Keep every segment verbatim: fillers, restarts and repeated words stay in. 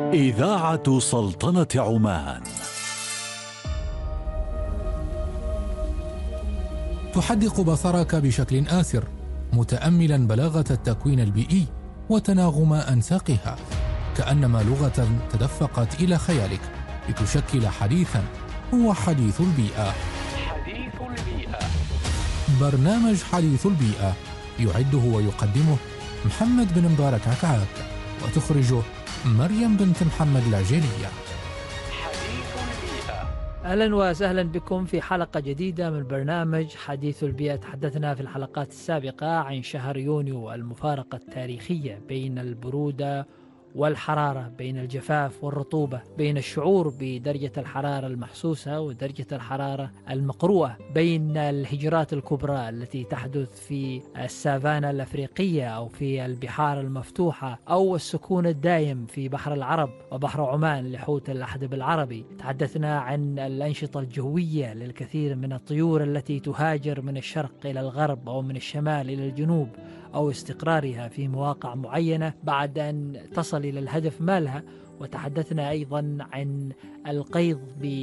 إذاعة سلطنة عمان تحدق بصرك بشكل آسر، متأملا بلاغة التكوين البيئي وتناغم أنساقها، كأنما لغة تدفقت إلى خيالك لتشكل حديثا هو حديث البيئة. حديث البيئة، برنامج حديث البيئة يعده ويقدمه محمد بن مبارك عكعاك، وتخرجه مريم بنت محمد العجيلية. حديث البيئة. أهلا وسهلا بكم في حلقة جديدة من برنامج حديث البيئة. تحدثنا في الحلقات السابقة عن شهر يونيو، المفارقة التاريخية بين البرودة والحرارة، بين الجفاف والرطوبة، بين الشعور بدرجة الحرارة المحسوسة ودرجة الحرارة المقروءة، بين الهجرات الكبرى التي تحدث في السافانا الأفريقية أو في البحار المفتوحة، أو السكون الدائم في بحر العرب وبحر عمان لحوت الأحدب العربي. تحدثنا عن الأنشطة الجوية للكثير من الطيور التي تهاجر من الشرق إلى الغرب أو من الشمال إلى الجنوب، أو استقرارها في مواقع معينة بعد أن تصل إلى الهدف مالها. وتحدثنا أيضا عن القيض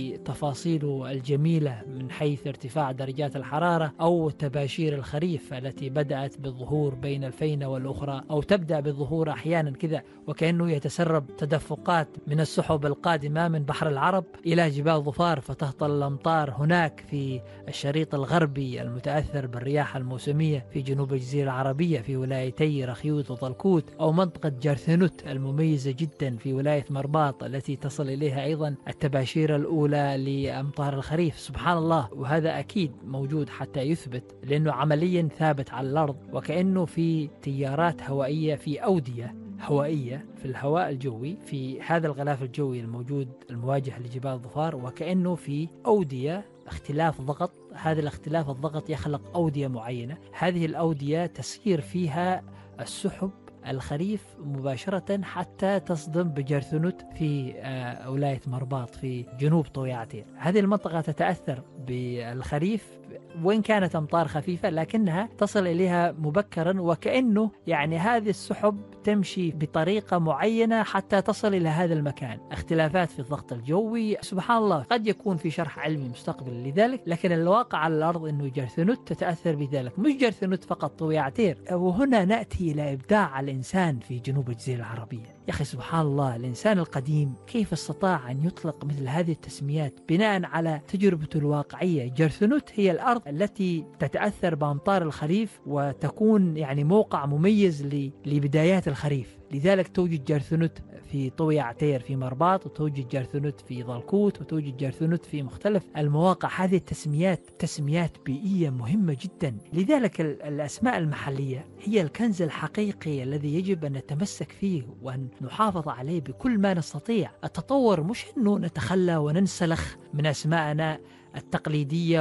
بتفاصيله الجميلة من حيث ارتفاع درجات الحرارة، أو تباشير الخريف التي بدأت بالظهور بين الفينة والأخرى، أو تبدأ بالظهور أحيانا كذا وكأنه يتسرب تدفقات من السحب القادمة من بحر العرب إلى جبال ظفار، فتهطل الأمطار هناك في الشريط الغربي المتأثر بالرياح الموسمية في جنوب الجزيرة العربية في ولايتي رخيوت وطلكوت، أو منطقة جرثنوت المميزة جدا في ولاية مرباط التي تصل إليها أيضا التباشير الأولى لأمطار الخريف. سبحان الله، وهذا أكيد موجود حتى يثبت، لأنه عمليا ثابت على الأرض، وكأنه في تيارات هوائية، في أودية هوائية في الهواء الجوي، في هذا الغلاف الجوي الموجود المواجه لجبال ظفار، وكأنه في أودية اختلاف ضغط. هذا الاختلاف الضغط يخلق أودية معينة، هذه الأودية تسير فيها السحب الخريف مباشرة حتى تصدم بجرثنوت في ولاية مرباط في جنوب طويعتين. هذه المنطقة تتأثر بالخريف وإن كانت أمطار خفيفة، لكنها تصل إليها مبكرا، وكأنه يعني هذه السحب تمشي بطريقة معينة حتى تصل إلى هذا المكان. اختلافات في الضغط الجوي، سبحان الله، قد يكون في شرح علمي مستقبل لذلك، لكن الواقع على الأرض أنه جرثنوت تتأثر بذلك. مش جرثنوت فقط، طويعتين. وهنا نأتي إلى إبداع الإنسان في جنوب الجزيرة العربية. يا أخي سبحان الله، الإنسان القديم كيف استطاع أن يطلق مثل هذه التسميات بناء على تجربته الواقعية. جرثنوت هي الأرض التي تتأثر بأمطار الخريف وتكون يعني موقع مميز لبدايات الخريف، لذلك توجد جرثنوت في طوي عتير في مرباط، وتوجد جرثنوت في ضلكوت، وتوجد جرثنوت في مختلف المواقع. هذه التسميات تسميات بيئية مهمة جدا، لذلك الأسماء المحلية هي الكنز الحقيقي الذي يجب أن نتمسك فيه وأن نحافظ عليه بكل ما نستطيع. التطور مش أنه نتخلى وننسلخ من أسماءنا التقليدية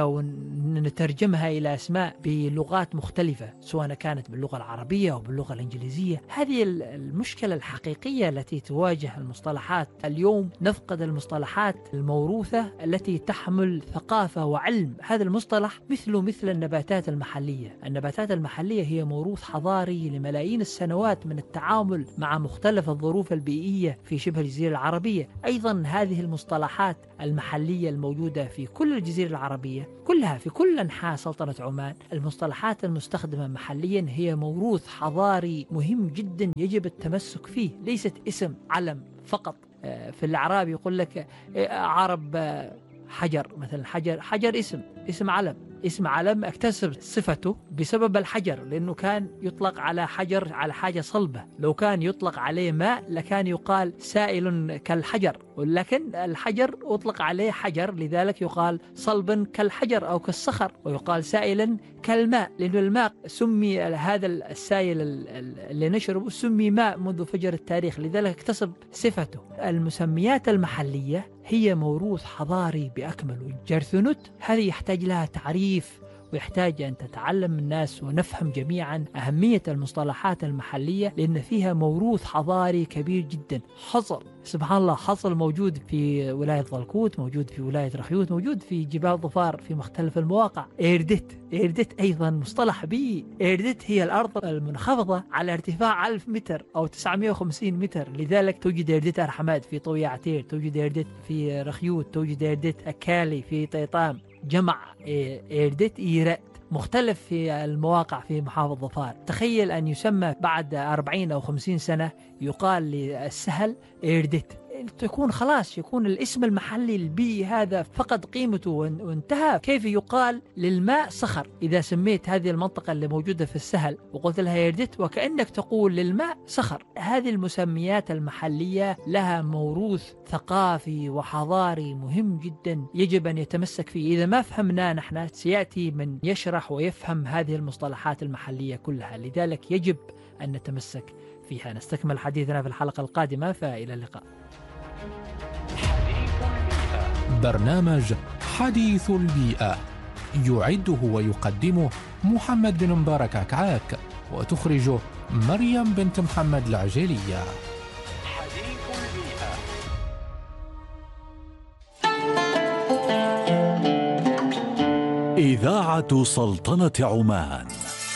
ونترجمها إلى أسماء بلغات مختلفة، سواء كانت باللغة العربية أو باللغة الإنجليزية. هذه المشكلة الحقيقية التي تواجه المصطلحات اليوم. نفقد المصطلحات الموروثة التي تحمل ثقافة وعلم. هذا المصطلح مثله مثل النباتات المحلية. النباتات المحلية هي موروث حضاري لملايين السنوات من التعامل مع مختلف الظروف البيئية في شبه الجزيرة العربية. أيضا هذه المصطلحات المحلية الموجودة في كل الجزيرة العربية كلها، في كل أنحاء سلطنة عمان، المصطلحات المستخدمة محليا هي موروث حضاري مهم جدا يجب التمسك فيه، ليست اسم علم فقط. في الأعراب يقول لك عرب حجر مثلا، حجر حجر اسم اسم علم اسم علم اكتسب صفته بسبب الحجر، لأنه كان يطلق على حجر على حاجة صلبة. لو كان يطلق عليه ماء لكان يقال سائل كالحجر، ولكن الحجر أطلق عليه حجر، لذلك يقال صلبا كالحجر أو كالصخر، ويقال سائلا كالماء، لأن الماء سمي هذا السائل اللي نشربه سمي ماء منذ فجر التاريخ، لذلك اكتسب صفته. المسميات المحلية هي موروث حضاري بأكمله. جرثنوت هذه يحتاج لها تعريف ويحتاج أن تتعلم الناس ونفهم جميعا أهمية المصطلحات المحلية، لأن فيها موروث حضاري كبير جدا. حصل سبحان الله، حصل موجود في ولاية ضلكوت، موجود في ولاية رخيوت، موجود في جبال ظفار في مختلف المواقع. إيردت إيردت أيضا مصطلح بيئي. إيردت هي الأرض المنخفضة على ارتفاع ألف متر أو تسعمائة وخمسين متر، لذلك توجد إيردت أرحماد في طوية عتير، توجد إيردت في رخيوت، توجد إيردت أكالي في طيطام، جمع إيردت إيرات مختلف في المواقع في محافظة ظفار. تخيل أن يسمى بعد أربعين أو خمسين سنة يقال للسهل إيردت، تكون خلاص يكون الاسم المحلي البيئي هذا فقد قيمته وانتهى. كيف يقال للماء صخر إذا سميت هذه المنطقة اللي موجودة في السهل وقلت لها إيردت، وكأنك تقول للماء صخر. هذه المسميات المحلية لها موروث ثقافي وحضاري مهم جدا يجب أن يتمسك فيه. إذا ما فهمنا نحن سيأتي من يشرح ويفهم هذه المصطلحات المحلية كلها، لذلك يجب أن نتمسك فيها. نستكمل حديثنا في الحلقة القادمة، فإلى اللقاء. حديث البيئة. برنامج حديث البيئة يعده ويقدمه محمد بن مبارك عكعاك، وتخرجه مريم بنت محمد العجيلية. حديث البيئة. إذاعة سلطنة عمان.